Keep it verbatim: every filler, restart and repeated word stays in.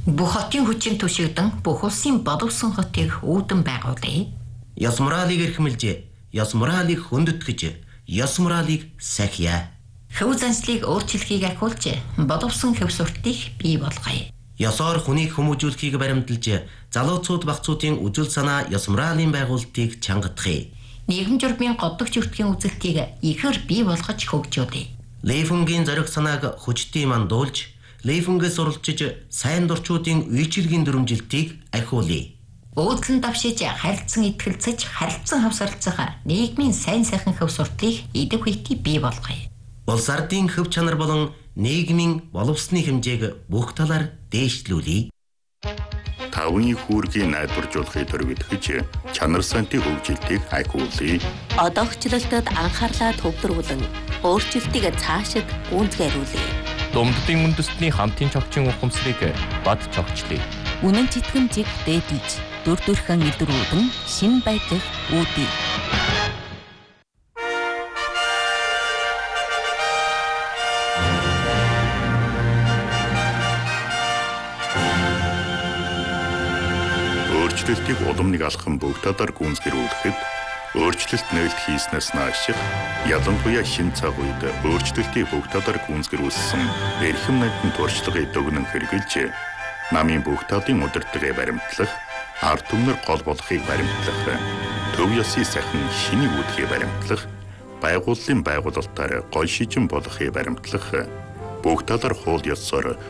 Бүх хотын хүчин түшигдэн бүх улсын боловсон хотыг үүдэн байгуулъя. Ёс моралыг эрхэмлж, ёс моралыг хөндөтгэж, ёс моралыг сахиа. Хөв заншлыг өөрчлөхийг ахиулж, боловсон хөв суртыг бий болгоё. Ёсоор хүнийг хүмүүжүүлэхийг баримталж, залууцууд багцуудын үжил санаа ёс моралын байгуулалтыг чангадахыг. Нийгэм журмын годдогч өртгийн үзэлтийг ихээр бий болгож хөгжүүлье. Лейфунгийн зориг санааг хүчтэй мандуулж, Лейфунгээс суралцж сайн дурчуудын үйлчилгийн дүрмжилтийг ахиулъя. Өөдлөн давшиж харилцан итгэлцэж харилцан хавсарлцах нийгмийн сайн сайхан хөв суртыг идэв хийхийг бий болгоё. Улс ардын хөв чанар болон нийгмийн боловсны хэмжээг бүх талаар дээшлүүлье. Тавын хүүргийн найдваржуулахыг төрөвдөж чанар сантын хөгжилтийг ахиулъя. Одоогчлолтод анхаарлаа төвлөрүүлэн өөрчлөлтийг цаашид гүйцэтгүүлье. Думддын үндэстний хамтын цогцын ухамсарыг бад цогчлъя. Үнэн тэтгэмжийг дээдлж дүр төрхөн илрүүлэн шин байдлыг үүдье. Өөрчлөлтийг улам нэг алхам бүх талаар гүйцэтгүүлэхэд өөрчлөлт нээлт хийснээс нааш ялангуяа шин цаг үед өөрчлөлтийг бүх талаар гүйцэтгүүлсэн эрхэм найдын туршлагыг дүгнэн хэрэгжилж намын бүх талын удирдлагыг баримтлах, ард түмнэр гол болохыг баримтлах, төв ёсны сайхан шинийг үүдхийг баримтлах, байгууллын байгуулалтаар гол шижин болохыг баримтлах, бүх талаар хууль ёсоор